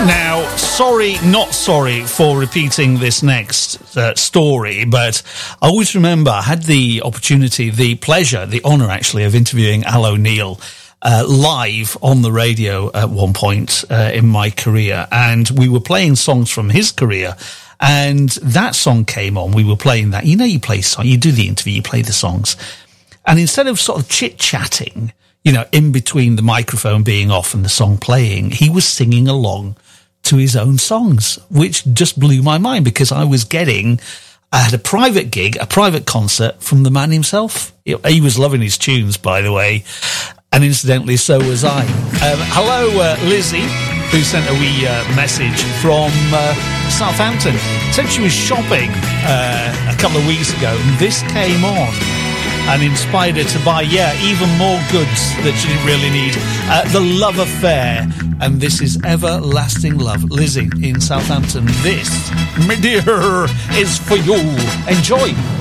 Now, sorry, not sorry for repeating this next story, but I always remember I had the opportunity, the pleasure, the honour actually of interviewing Al O'Neill live on the radio at one point in my career, and we were playing songs from his career, and that song came on. We were playing that. You know, you play song, you do the interview, you play the songs, and instead of sort of chit-chatting, you know, in between the microphone being off and the song playing, he was singing along to his own songs, which just blew my mind, because I had a private gig, a private concert from the man himself. He was loving his tunes, by the way, and incidentally, so was I. Hello, Lizzie, who sent a wee message from Southampton. Said she was shopping a couple of weeks ago, and this came on and inspired her to buy, even more goods that she didn't really need. The Love Affair, and this is Everlasting Love. Lizzie in Southampton, this, my dear, is for you. Enjoy.